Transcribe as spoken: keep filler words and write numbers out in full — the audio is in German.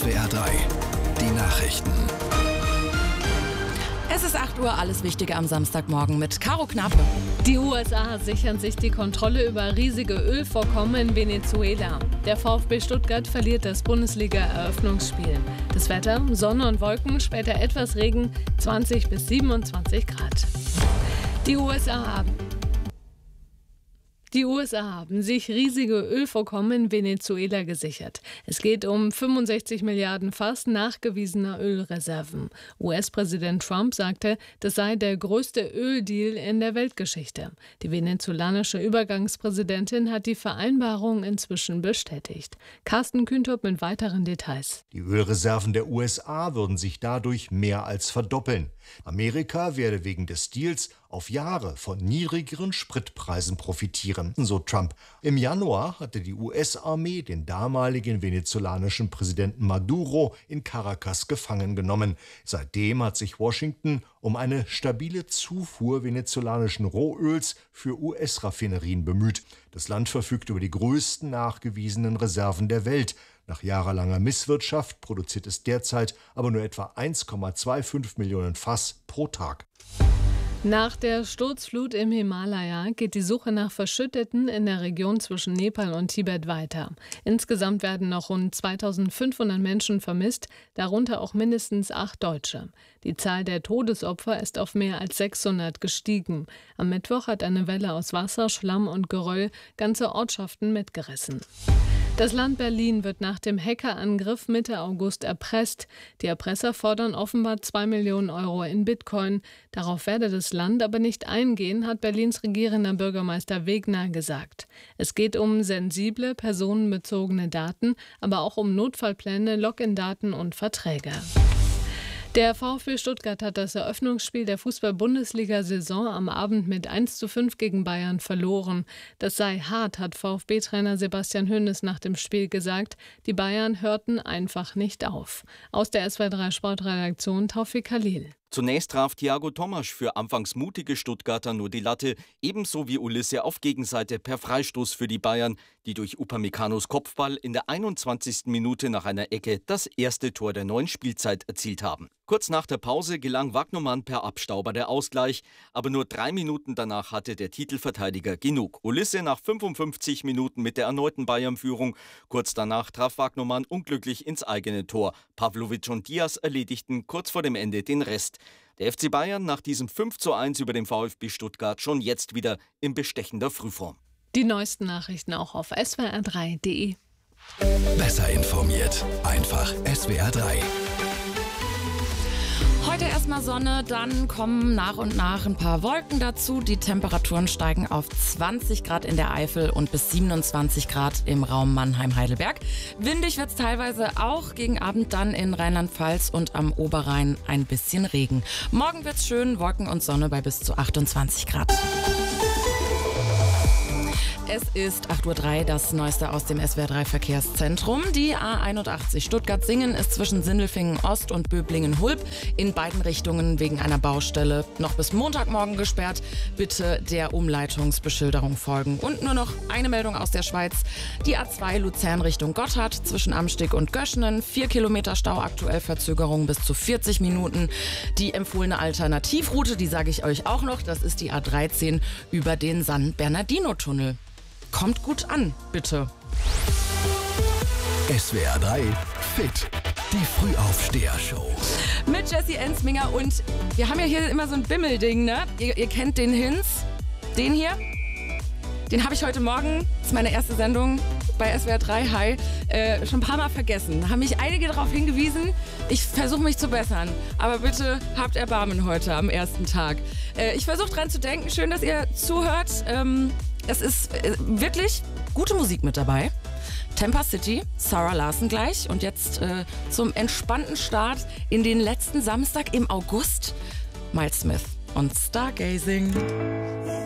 S W R drei, die Nachrichten. Es ist acht Uhr, alles Wichtige am Samstagmorgen mit Caro Knappe. Die U S A sichern sich die Kontrolle über riesige Ölvorkommen in Venezuela. Der VfB Stuttgart verliert das Bundesliga-Eröffnungsspiel. Das Wetter, Sonne und Wolken, später etwas Regen, zwanzig bis siebenundzwanzig Grad. Die U S A haben Die U S A haben sich riesige Ölvorkommen in Venezuela gesichert. Es geht um fünfundsechzig Milliarden fast nachgewiesener Ölreserven. U S-Präsident Trump sagte, das sei der größte Öldeal in der Weltgeschichte. Die venezolanische Übergangspräsidentin hat die Vereinbarung inzwischen bestätigt. Carsten Kühntop mit weiteren Details. Die Ölreserven der U S A würden sich dadurch mehr als verdoppeln. Amerika werde wegen des Deals auf Jahre von niedrigeren Spritpreisen profitieren, so Trump. Im Januar hatte die U S-Armee den damaligen venezolanischen Präsidenten Maduro in Caracas gefangen genommen. Seitdem hat sich Washington um eine stabile Zufuhr venezolanischen Rohöls für U S-Raffinerien bemüht. Das Land verfügt über die größten nachgewiesenen Reserven der Welt. Nach jahrelanger Misswirtschaft produziert es derzeit aber nur etwa eins Komma fünfundzwanzig Millionen Fass pro Tag. Nach der Sturzflut im Himalaya geht die Suche nach Verschütteten in der Region zwischen Nepal und Tibet weiter. Insgesamt werden noch rund zweitausendfünfhundert Menschen vermisst, darunter auch mindestens acht Deutsche. Die Zahl der Todesopfer ist auf mehr als sechshundert gestiegen. Am Mittwoch hat eine Welle aus Wasser, Schlamm und Geröll ganze Ortschaften mitgerissen. Das Land Berlin wird nach dem Hackerangriff Mitte August erpresst. Die Erpresser fordern offenbar zwei Millionen Euro in Bitcoin. Darauf werde das Land aber nicht eingehen, hat Berlins regierender Bürgermeister Wegner gesagt. Es geht um sensible, personenbezogene Daten, aber auch um Notfallpläne, Login-Daten und Verträge. Der VfB Stuttgart hat das Eröffnungsspiel der Fußball-Bundesliga-Saison am Abend mit eins zu fünf gegen Bayern verloren. Das sei hart, hat VfB-Trainer Sebastian Hoeneß nach dem Spiel gesagt. Die Bayern hörten einfach nicht auf. Aus der S W R drei Sportredaktion Taufik Khalil. Zunächst traf Thiago Tomasch für anfangs mutige Stuttgarter nur die Latte, ebenso wie Ulisse auf Gegenseite per Freistoß für die Bayern, die durch Upamecano's Kopfball in der einundzwanzigsten Minute nach einer Ecke das erste Tor der neuen Spielzeit erzielt haben. Kurz nach der Pause gelang Wagnermann per Abstauber der Ausgleich, aber nur drei Minuten danach hatte der Titelverteidiger genug. Ulisse nach fünfundfünfzig Minuten mit der erneuten Bayern-Führung. Kurz danach traf Wagnermann unglücklich ins eigene Tor. Pavlovic und Diaz erledigten kurz vor dem Ende den Rest. Der F C Bayern nach diesem fünf zu eins über den VfB Stuttgart schon jetzt wieder in bestechender Frühform. Die neuesten Nachrichten auch auf S W R drei punkt de. Besser informiert, einfach S W R drei. Heute erstmal Sonne, dann kommen nach und nach ein paar Wolken dazu. Die Temperaturen steigen auf zwanzig Grad in der Eifel und bis siebenundzwanzig Grad im Raum Mannheim-Heidelberg. Windig wird es teilweise auch, gegen Abend dann in Rheinland-Pfalz und am Oberrhein ein bisschen Regen. Morgen wird es schön, Wolken und Sonne bei bis zu achtundzwanzig Grad. Es ist acht Uhr drei, das Neueste aus dem S W R drei Verkehrszentrum. Die A einundachtzig Stuttgart-Singen ist zwischen Sindelfingen Ost und Böblingen-Hulb in beiden Richtungen wegen einer Baustelle noch bis Montagmorgen gesperrt. Bitte der Umleitungsbeschilderung folgen. Und nur noch eine Meldung aus der Schweiz. Die A zwei Luzern Richtung Gotthard zwischen Amstig und Göschenen. Vier Kilometer Stau, aktuell Verzögerung bis zu vierzig Minuten. Die empfohlene Alternativroute, die sage ich euch auch noch, das ist die A dreizehn über den San Bernardino-Tunnel. Kommt gut an, bitte. S W R drei Fit, die Frühaufsteher-Show. Mit Jessie Ensminger und wir haben ja hier immer so ein Bimmelding, ne? Ihr, ihr kennt den Hinz, den hier. Den habe ich heute Morgen, das ist meine erste Sendung bei S W R drei, hi, äh, schon ein paar Mal vergessen. Da haben mich einige darauf hingewiesen, ich versuche mich zu bessern. Aber bitte habt Erbarmen heute am ersten Tag. Äh, ich versuche dran zu denken, schön, dass ihr zuhört. Ähm, es ist äh, wirklich gute Musik mit dabei. Tampa City, Sarah Larson gleich. Und jetzt äh, zum entspannten Start in den letzten Samstag im August. Miles Smith und Stargazing.